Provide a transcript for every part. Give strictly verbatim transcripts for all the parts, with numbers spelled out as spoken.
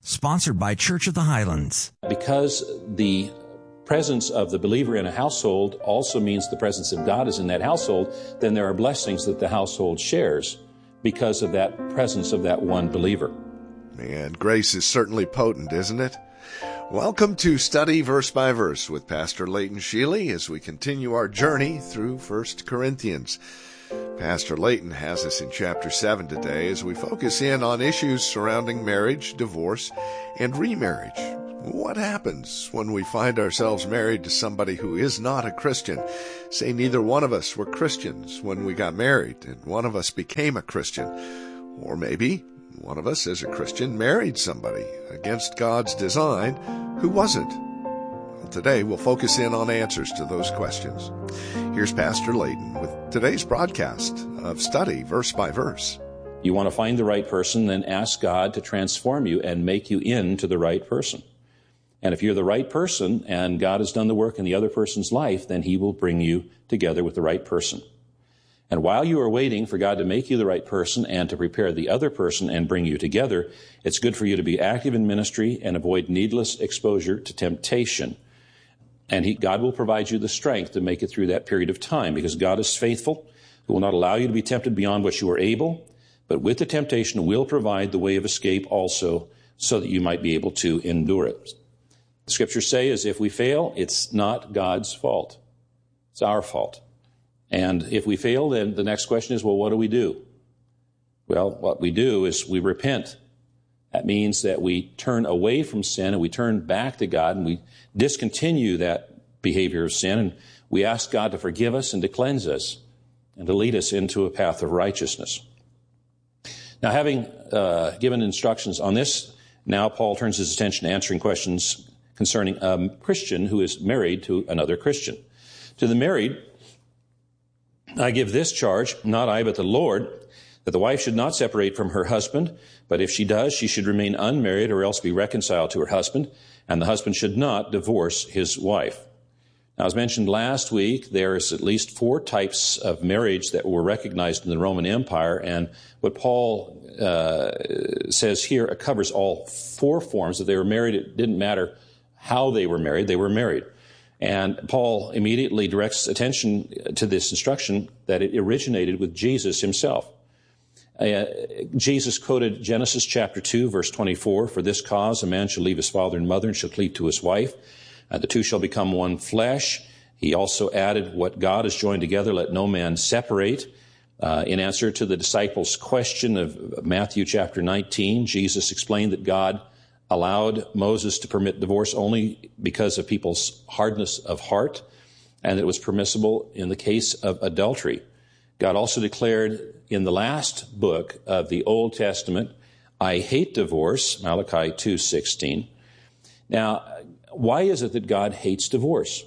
Sponsored by Church of the Highlands. Because the presence of the believer in a household also means the presence of God is in that household, then there are blessings that the household shares because of that presence of that one believer. And grace is certainly potent, isn't it? Welcome to Study Verse by Verse with Pastor Leighton Sheely as we continue our journey through First Corinthians. Pastor Leighton has us in chapter seven today as we focus in on issues surrounding marriage, divorce, and remarriage. What happens when we find ourselves married to somebody who is not a Christian? Say neither one of us were Christians when we got married and one of us became a Christian. Or maybe one of us as a Christian married somebody against God's design who wasn't. Well, today we'll focus in on answers to those questions. Here's Pastor Leighton with today's broadcast of Study Verse by Verse. You want to find the right person, then ask God to transform you and make you into the right person. And if you're the right person and God has done the work in the other person's life, then he will bring you together with the right person. And while you are waiting for God to make you the right person and to prepare the other person and bring you together, it's good for you to be active in ministry and avoid needless exposure to temptation. And he, God will provide you the strength to make it through that period of time, because God is faithful, who will not allow you to be tempted beyond what you are able, but with the temptation will provide the way of escape also, so that you might be able to endure it. The scriptures say is if we fail, it's not God's fault. It's our fault. And if we fail, then the next question is, well, what do we do? Well, what we do is we repent. That means that we turn away from sin and we turn back to God and we discontinue that behavior of sin, and we ask God to forgive us and to cleanse us and to lead us into a path of righteousness. Now, having uh, given instructions on this, now Paul turns his attention to answering questions concerning a Christian who is married to another Christian. To the married, I give this charge, not I but the Lord, that the wife should not separate from her husband, but if she does, she should remain unmarried or else be reconciled to her husband, and the husband should not divorce his wife. Now, as mentioned last week, there is at least four types of marriage that were recognized in the Roman Empire, and what Paul uh, says here it covers all four forms. If they were married, it didn't matter how they were married, they were married. And Paul immediately directs attention to this instruction that it originated with Jesus himself. Uh, Jesus quoted Genesis chapter two, verse twenty-four, "For this cause a man shall leave his father and mother and shall cleave to his wife, and the two shall become one flesh." He also added, "What God has joined together, let no man separate." Uh, in answer to the disciples' question of Matthew chapter nineteen, Jesus explained that God allowed Moses to permit divorce only because of people's hardness of heart, and it was permissible in the case of adultery. God also declared in the last book of the Old Testament, "I hate divorce," Malachi two sixteen. Now, why is it that God hates divorce?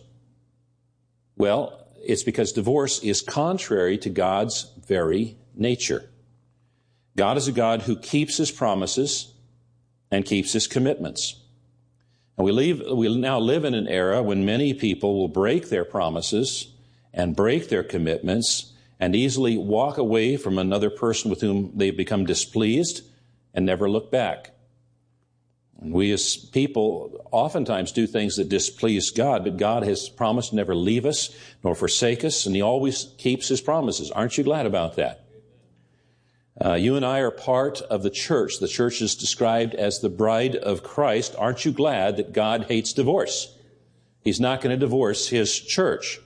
Well, it's because divorce is contrary to God's very nature. God is a God who keeps his promises and keeps his commitments. And we, leave, we now live in an era when many people will break their promises and break their commitments and easily walk away from another person with whom they've become displeased and never look back. And we as people oftentimes do things that displease God, but God has promised to never leave us nor forsake us, and he always keeps his promises. Aren't you glad about that? Uh, you and I are part of the church. The church is described as the bride of Christ. Aren't you glad that God hates divorce? He's not going to divorce his church.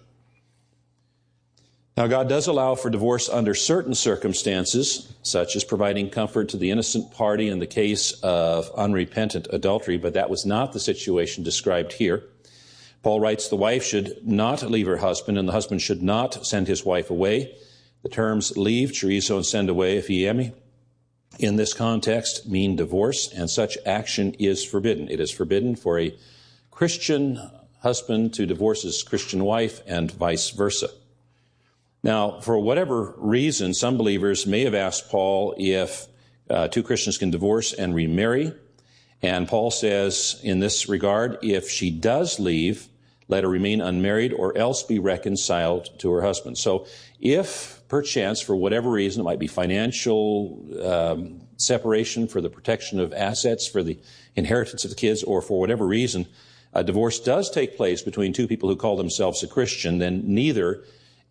Now, God does allow for divorce under certain circumstances, such as providing comfort to the innocent party in the case of unrepentant adultery, but that was not the situation described here. Paul writes, "The wife should not leave her husband, and the husband should not send his wife away." The terms leave, chorizo, and send away, ephiemi, in this context mean divorce, and such action is forbidden. It is forbidden for a Christian husband to divorce his Christian wife and vice versa. Now, for whatever reason, some believers may have asked Paul if uh, two Christians can divorce and remarry. And Paul says in this regard, if she does leave, let her remain unmarried or else be reconciled to her husband. So if perchance, for whatever reason, it might be financial um, separation, for the protection of assets, for the inheritance of the kids, or for whatever reason, a divorce does take place between two people who call themselves a Christian, then neither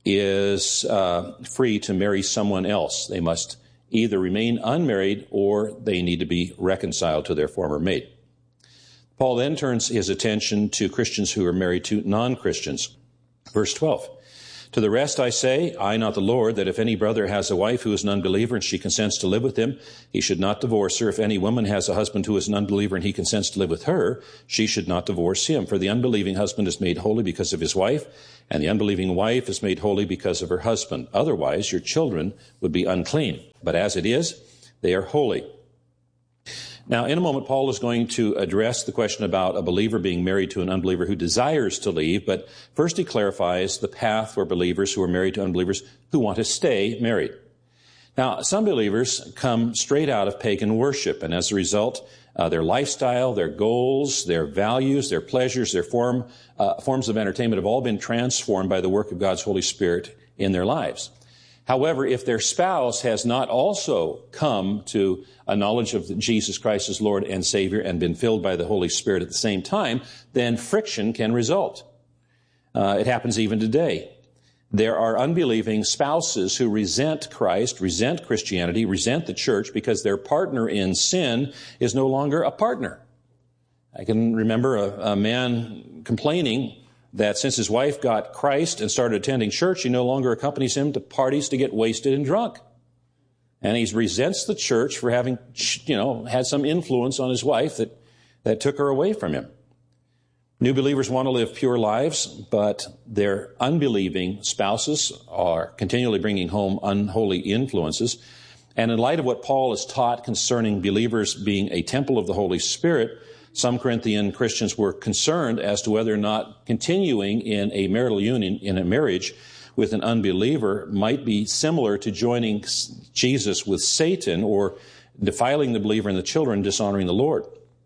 is uh, free to marry someone else. They must either remain unmarried or they need to be reconciled to their former mate. Paul then turns his attention to Christians who are married to non-Christians. Verse twelve. To the rest I say, I, not the Lord, that if any brother has a wife who is an unbeliever and she consents to live with him, he should not divorce her. If any woman has a husband who is an unbeliever and he consents to live with her, she should not divorce him. For the unbelieving husband is made holy because of his wife, and the unbelieving wife is made holy because of her husband. Otherwise, your children would be unclean. But as it is, they are holy. Now, in a moment, Paul is going to address the question about a believer being married to an unbeliever who desires to leave, but first he clarifies the path for believers who are married to unbelievers who want to stay married. Now, some believers come straight out of pagan worship, and as a result, uh, their lifestyle, their goals, their values, their pleasures, their form, uh, forms of entertainment have all been transformed by the work of God's Holy Spirit in their lives. However, if their spouse has not also come to a knowledge of Jesus Christ as Lord and Savior and been filled by the Holy Spirit at the same time, then friction can result. Uh, it happens even today. There are unbelieving spouses who resent Christ, resent Christianity, resent the church because their partner in sin is no longer a partner. I can remember a, a man complaining that since his wife got Christ and started attending church, she no longer accompanies him to parties to get wasted and drunk. And he resents the church for having, you know, had some influence on his wife that, that took her away from him. New believers want to live pure lives, but their unbelieving spouses are continually bringing home unholy influences. And in light of what Paul has taught concerning believers being a temple of the Holy Spirit, some Corinthian Christians were concerned as to whether or not continuing in a marital union, in a marriage with an unbeliever, might be similar to joining Jesus with Satan or defiling the believer and the children, dishonoring the Lord.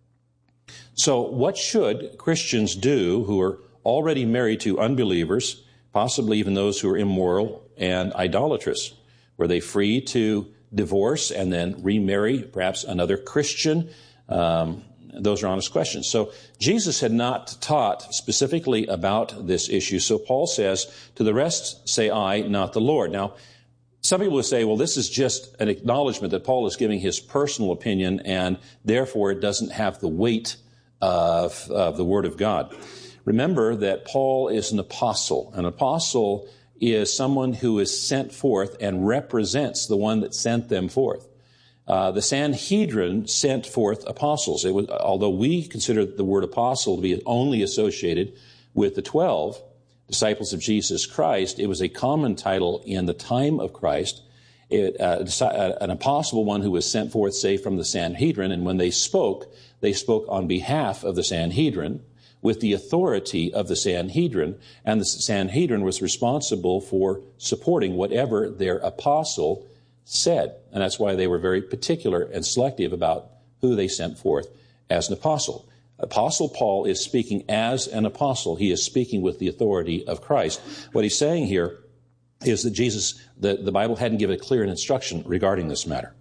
So what should Christians do who are already married to unbelievers, possibly even those who are immoral and idolatrous? Were they free to divorce and then remarry perhaps another Christian? Um, Those are honest questions. So Jesus had not taught specifically about this issue. So Paul says, to the rest say I, not the Lord. Now, some people will say, well, this is just an acknowledgement that Paul is giving his personal opinion, and therefore it doesn't have the weight of, of the Word of God. Remember that Paul is an apostle. An apostle is someone who is sent forth and represents the one that sent them forth. Uh, the Sanhedrin sent forth apostles. It was, although we consider the word apostle to be only associated with the twelve disciples of Jesus Christ, it was a common title in the time of Christ. It, uh, an apostle, one who was sent forth, say, from the Sanhedrin, and when they spoke, they spoke on behalf of the Sanhedrin, with the authority of the Sanhedrin, and the Sanhedrin was responsible for supporting whatever their apostle said. And that's why they were very particular and selective about who they sent forth as an apostle. Apostle Paul is speaking as an apostle. He is speaking with the authority of Christ. What he's saying here is that Jesus, the, the Bible hadn't given a clear instruction regarding this matter.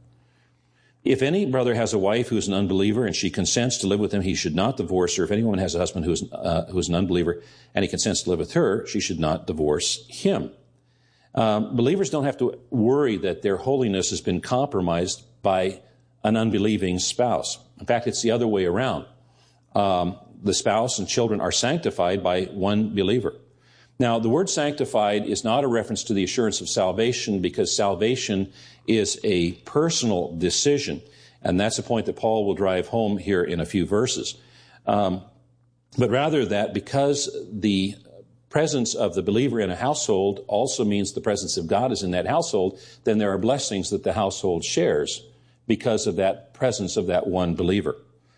If any brother has a wife who is an unbeliever and she consents to live with him, he should not divorce her. If anyone has a husband who is, uh, who is an unbeliever and he consents to live with her, she should not divorce him. Um, believers don't have to worry that their holiness has been compromised by an unbelieving spouse. In fact, it's the other way around. Um, the spouse and children are sanctified by one believer. Now, the word sanctified is not a reference to the assurance of salvation, because salvation is a personal decision. And that's a point that Paul will drive home here in a few verses. Um, but rather that because the presence of the believer in a household also means the presence of God is in that household, then there are blessings that the household shares because of that presence of that one believer.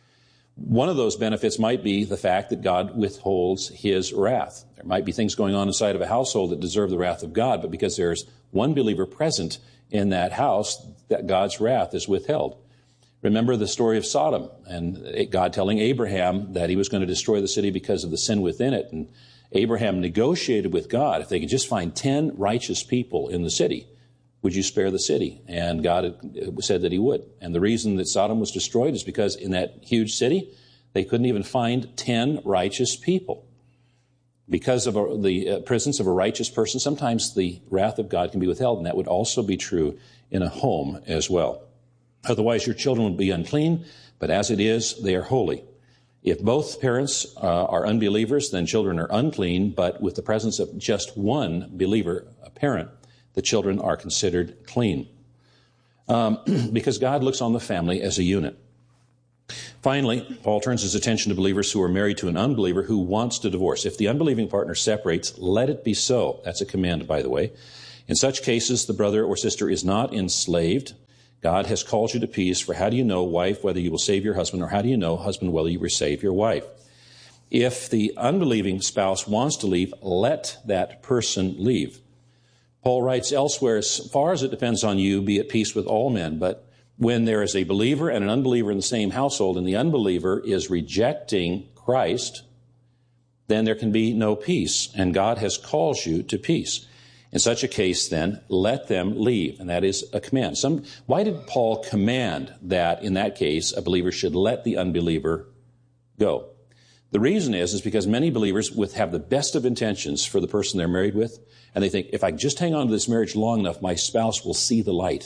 One of those benefits might be the fact that God withholds his wrath. There might be things going on inside of a household that deserve the wrath of God, but because there's one believer present in that house, that God's wrath is withheld. Remember the story of Sodom and God telling Abraham that he was going to destroy the city because of the sin within it. And Abraham negotiated with God if they could just find ten righteous people in the city, would you spare the city? And God had said that he would. And the reason that Sodom was destroyed is because in that huge city, they couldn't even find ten righteous people. Because of a, the uh, presence of a righteous person, sometimes the wrath of God can be withheld, and that would also be true in a home as well. Otherwise, your children would be unclean, but as it is, they are holy. If both parents uh, are unbelievers, then children are unclean, but with the presence of just one believer, a parent, the children are considered clean. Um, because God looks on the family as a unit. Finally, Paul turns his attention to believers who are married to an unbeliever who wants to divorce. If the unbelieving partner separates, let it be so. That's a command, by the way. In such cases, the brother or sister is not enslaved. God has called you to peace, for how do you know, wife, whether you will save your husband, or how do you know, husband, whether you will save your wife? If the unbelieving spouse wants to leave, let that person leave. Paul writes elsewhere, as far as it depends on you, be at peace with all men, but when there is a believer and an unbeliever in the same household, and the unbeliever is rejecting Christ, then there can be no peace, and God has called you to peace. In such a case, then, let them leave, and that is a command. Some, why did Paul command that, in that case, a believer should let the unbeliever go? The reason is, is because many believers with have the best of intentions for the person they're married with, and they think, if I just hang on to this marriage long enough, my spouse will see the light.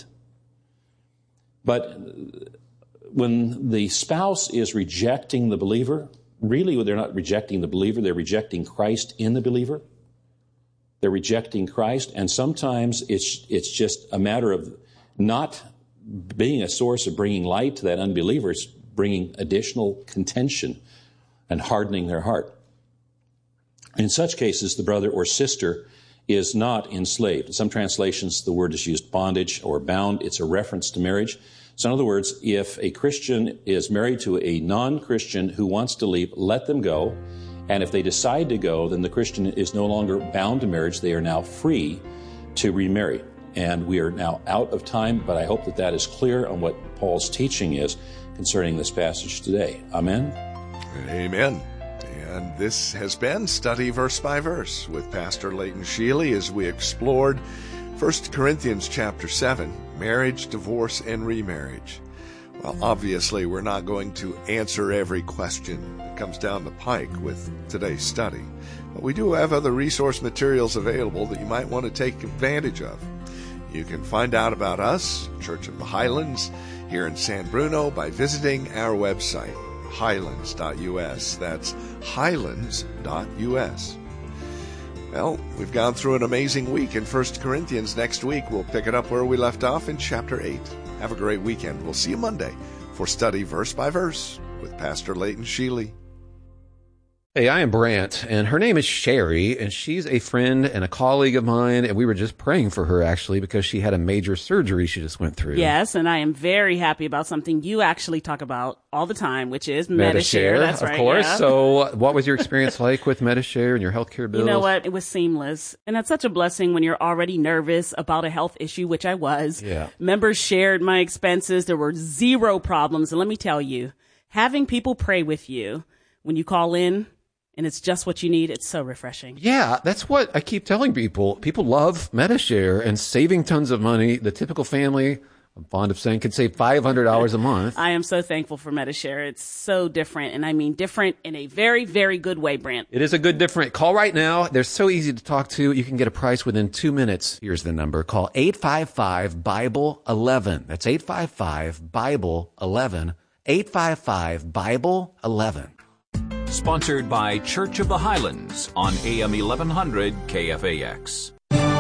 But when the spouse is rejecting the believer, really they're not rejecting the believer, they're rejecting Christ in the believer. They're rejecting Christ, and sometimes it's it's just a matter of not being a source of bringing light to that unbeliever. It's bringing additional contention and hardening their heart. In such cases, the brother or sister is not enslaved. In some translations, the word is used bondage or bound. It's a reference to marriage. So in other words, if a Christian is married to a non-Christian who wants to leave, let them go. And if they decide to go, then the Christian is no longer bound to marriage. They are now free to remarry. And we are now out of time, but I hope that that is clear on what Paul's teaching is concerning this passage today. Amen? Amen. And this has been Study Verse by Verse with Pastor Leighton Sheely as we explored First Corinthians chapter seven, marriage, divorce, and remarriage. Well, obviously, we're not going to answer every question that comes down the pike with today's study, but we do have other resource materials available that you might want to take advantage of. You can find out about us, Church of the Highlands, here in San Bruno by visiting our website, highlands dot u s. That's highlands dot u s. Well, we've gone through an amazing week in First Corinthians. Next week, we'll pick it up where we left off in chapter eight. Have a great weekend. We'll see you Monday for Study Verse by Verse with Pastor Leighton Sheely. Hey, I am Brant, and her name is Sherry, and she's a friend and a colleague of mine, and we were just praying for her, actually, because she had a major surgery she just went through. Yes, and I am very happy about something you actually talk about all the time, which is Medi-Share. That's of right, course. yeah. So what was your experience like with Medi-Share and your healthcare bills? You know what? It was seamless. And that's such a blessing when you're already nervous about a health issue, which I was. Yeah. Members shared my expenses. There were zero problems. And let me tell you, having people pray with you when you call in, and it's just what you need, it's so refreshing. Yeah, that's what I keep telling people. People love Medi-Share and saving tons of money. The typical family, I'm fond of saying, could save five hundred dollars a month. I am so thankful for Medi-Share. It's so different, and I mean different in a very, very good way, Brant. It is a good different. Call right now. They're so easy to talk to. You can get a price within two minutes. Here's the number. Call eight five five, Bible eleven. That's eight five five, Bible eleven. eight five five, Bible eleven. Sponsored by Church of the Highlands on A M eleven hundred K F A X.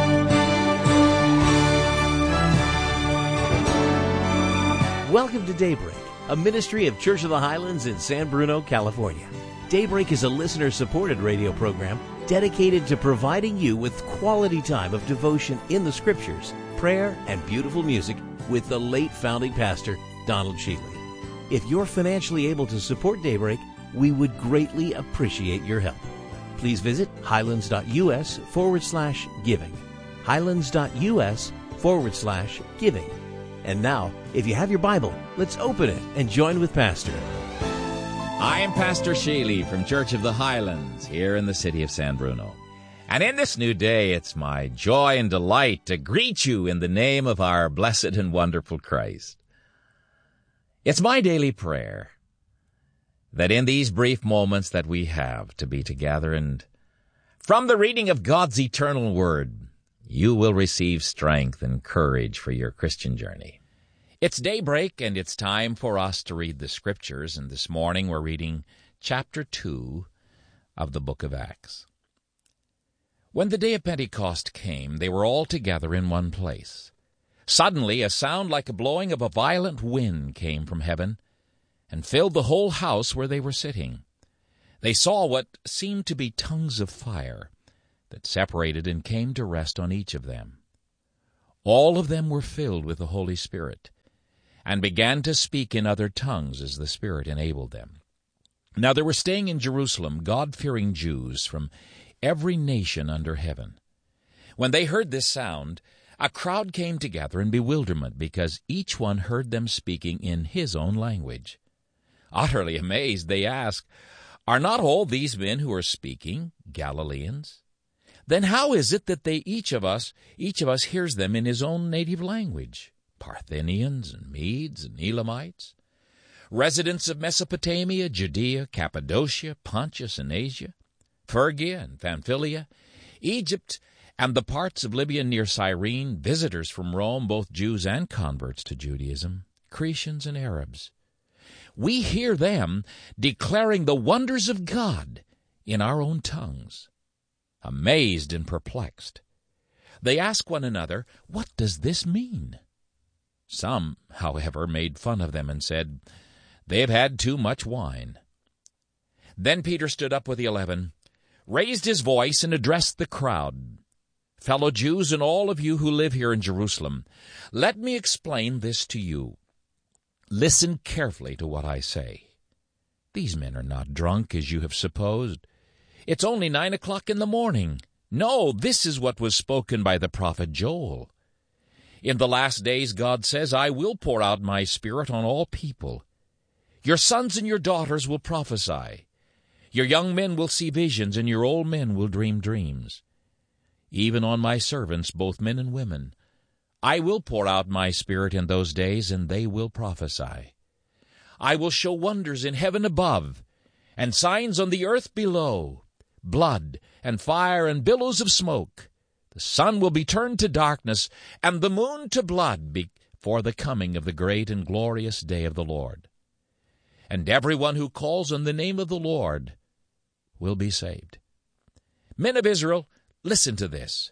Welcome to Daybreak, a ministry of Church of the Highlands in San Bruno, California. Daybreak is a listener-supported radio program dedicated to providing you with quality time of devotion in the Scriptures, prayer, and beautiful music with the late founding pastor, Donald Sheely. If you're financially able to support Daybreak, we would greatly appreciate your help. Please visit highlands.us forward slash giving. Highlands.us forward slash giving. And now, if you have your Bible, let's open it and join with Pastor. I am Pastor Sheely from Church of the Highlands here in the city of San Bruno. And in this new day, it's my joy and delight to greet you in the name of our blessed and wonderful Christ. It's my daily prayer that in these brief moments that we have to be together and from the reading of God's eternal Word, you will receive strength and courage for your Christian journey. It's daybreak, and it's time for us to read the Scriptures, and this morning we're reading chapter two of the book of Acts. When the day of Pentecost came, they were all together in one place. Suddenly a sound like a blowing of a violent wind came from heaven and filled the whole house where they were sitting. They saw what seemed to be tongues of fire that separated and came to rest on each of them. All of them were filled with the Holy Spirit and began to speak in other tongues as the Spirit enabled them. Now there were staying in Jerusalem God-fearing Jews from every nation under heaven. When they heard this sound, a crowd came together in bewilderment because each one heard them speaking in his own language. Utterly amazed, they asked, "Are not all these men who are speaking Galileans? Then how is it that they each of us, each of us hears them in his own native language? Parthians and Medes and Elamites, residents of Mesopotamia, Judea, Cappadocia, Pontus and Asia, Phrygia and Pamphylia, Egypt, and the parts of Libya near Cyrene, visitors from Rome, both Jews and converts to Judaism, Cretians and Arabs. We hear them declaring the wonders of God in our own tongues." Amazed and perplexed, they ask one another, "What does this mean?" Some, however, made fun of them and said, "They have had too much wine." Then Peter stood up with the eleven, raised his voice, and addressed the crowd. "Fellow Jews, and all of you who live here in Jerusalem, let me explain this to you. Listen carefully to what I say. These men are not drunk, as you have supposed. It's only nine o'clock in the morning. No, this is what was spoken by the prophet Joel. In the last days, God says, I will pour out my Spirit on all people. Your sons and your daughters will prophesy. Your young men will see visions, and your old men will dream dreams. Even on my servants, both men and women, I will pour out my Spirit in those days, and they will prophesy. I will show wonders in heaven above, and signs on the earth below, blood and fire and billows of smoke. The sun will be turned to darkness, and the moon to blood before the coming of the great and glorious day of the Lord. And everyone who calls on the name of the Lord will be saved. Men of Israel, listen to this.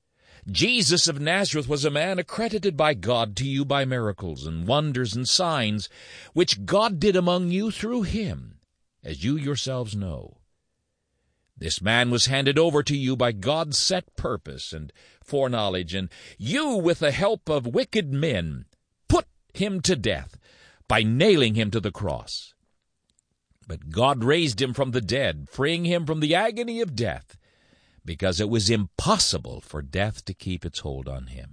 Jesus of Nazareth was a man accredited by God to you by miracles and wonders and signs, which God did among you through him, as you yourselves know. This man was handed over to you by God's set purpose and foreknowledge, and you, with the help of wicked men, put him to death by nailing him to the cross. But God raised him from the dead, freeing him from the agony of death, because it was impossible for death to keep its hold on him.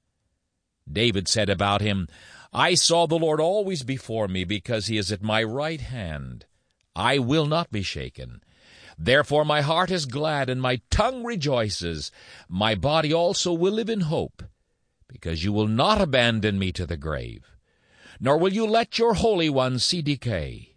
David said about him, I saw the Lord always before me, because he is at my right hand. I will not be shaken. Therefore my heart is glad, and my tongue rejoices. My body also will live in hope, because you will not abandon me to the grave, nor will you let your Holy One see decay.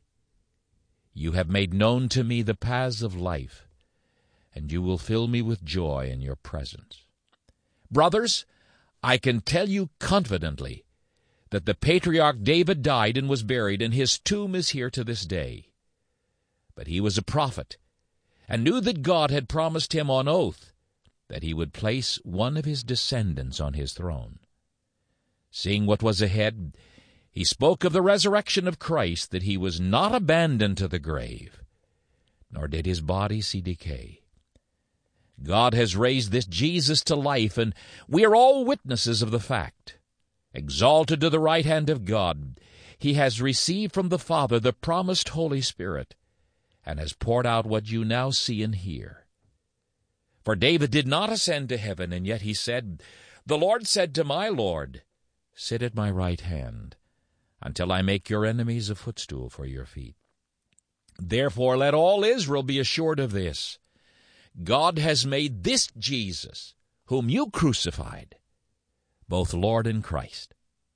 You have made known to me the paths of life, and you will fill me with joy in your presence. Brothers, I can tell you confidently that the patriarch David died and was buried, and his tomb is here to this day. But he was a prophet, and knew that God had promised him on oath that he would place one of his descendants on his throne. Seeing what was ahead, he spoke of the resurrection of Christ, that he was not abandoned to the grave, nor did his body see decay. God has raised this Jesus to life, and we are all witnesses of the fact. Exalted to the right hand of God, he has received from the Father the promised Holy Spirit, and has poured out what you now see and hear. For David did not ascend to heaven, and yet he said, The Lord said to my Lord, Sit at my right hand, until I make your enemies a footstool for your feet. Therefore let all Israel be assured of this. God has made this Jesus, whom you crucified, both Lord and Christ."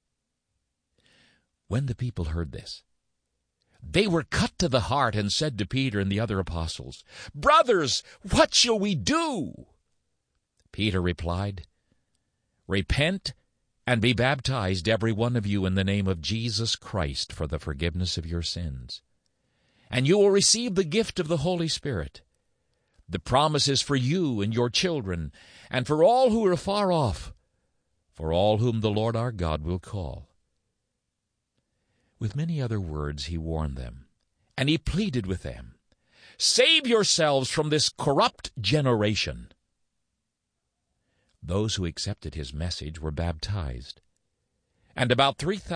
When the people heard this, they were cut to the heart and said to Peter and the other apostles, "Brothers, what shall we do?" Peter replied, "Repent and be baptized, every one of you, in the name of Jesus Christ for the forgiveness of your sins. And you will receive the gift of the Holy Spirit. The promise is for you and your children, and for all who are far off, for all whom the Lord our God will call." With many other words he warned them, and he pleaded with them, "Save yourselves from this corrupt generation." Those who accepted his message were baptized, and about three thousand